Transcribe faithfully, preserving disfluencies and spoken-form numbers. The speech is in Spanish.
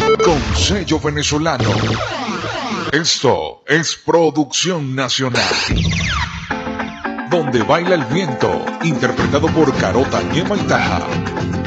con sello venezolano. Esto es Producción Nacional. Donde baila el viento, interpretado por Carota Ñema y Taja.